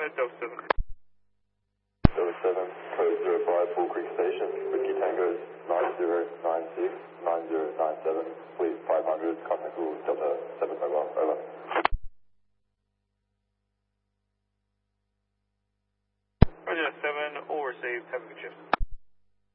Delta 7. Delta 7, code 05, Bull Creek Station, Whiskey Tango 9096 9097, fleet 500, continental Delta 7 mobile, over. Roger 7, all received, have a good shift.